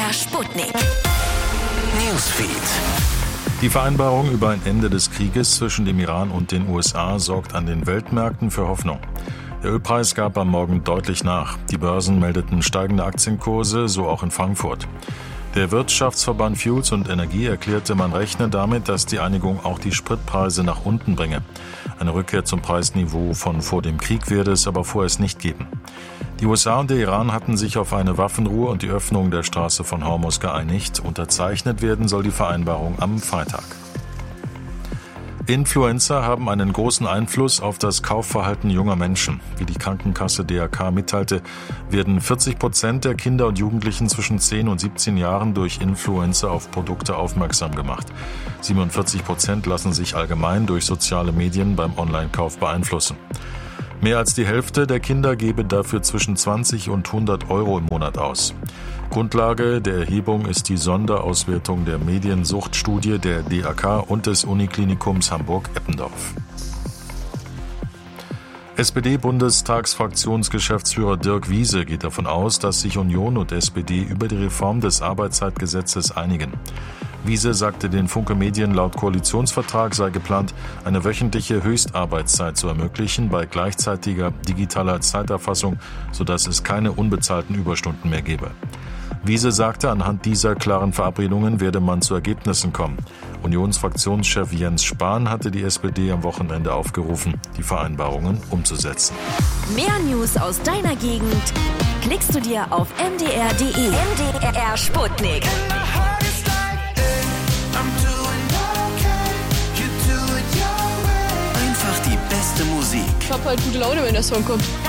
MDR Sputnik. Newsfeed. Die Vereinbarung über ein Ende des Krieges zwischen dem Iran und den USA sorgt an den Weltmärkten für Hoffnung. Der Ölpreis gab am Morgen deutlich nach. Die Börsen meldeten steigende Aktienkurse, so auch in Frankfurt. Der Wirtschaftsverband Fuels und Energie erklärte, man rechne damit, dass die Einigung auch die Spritpreise nach unten bringe. Eine Rückkehr zum Preisniveau von vor dem Krieg werde es aber vorerst nicht geben. Die USA und der Iran hatten sich auf eine Waffenruhe und die Öffnung der Straße von Hormuz geeinigt. Unterzeichnet werden soll die Vereinbarung am Freitag. Influencer haben einen großen Einfluss auf das Kaufverhalten junger Menschen. Wie die Krankenkasse DRK mitteilte, werden 40% der Kinder und Jugendlichen zwischen 10 und 17 Jahren durch Influencer auf Produkte aufmerksam gemacht. 47% lassen sich allgemein durch soziale Medien beim Online-Kauf beeinflussen. Mehr als die Hälfte der Kinder gebe dafür zwischen 20 und 100 Euro im Monat aus. Grundlage der Erhebung ist die Sonderauswertung der Mediensuchtstudie der DAK und des Uniklinikums Hamburg-Eppendorf. SPD-Bundestagsfraktionsgeschäftsführer Dirk Wiese geht davon aus, dass sich Union und SPD über die Reform des Arbeitszeitgesetzes einigen. Wiese sagte den Funke Medien, laut Koalitionsvertrag sei geplant, eine wöchentliche Höchstarbeitszeit zu ermöglichen bei gleichzeitiger digitaler Zeiterfassung, sodass es keine unbezahlten Überstunden mehr gebe. Wiese sagte, anhand dieser klaren Verabredungen werde man zu Ergebnissen kommen. Unionsfraktionschef Jens Spahn hatte die SPD am Wochenende aufgerufen, die Vereinbarungen umzusetzen. Mehr News aus deiner Gegend klickst du dir auf mdr.de. MDR Sputnik. Einfach die beste Musik. Ich hab halt gute Laune, wenn der Song kommt.